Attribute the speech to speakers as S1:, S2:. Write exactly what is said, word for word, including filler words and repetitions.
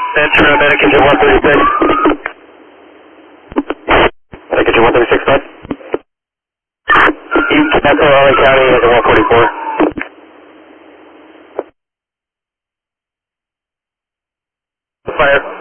S1: Ventura, Medicaid one thirty-six. Medicaid one thirty-six, bud. East Metro L A County is a one forty-four. Fire.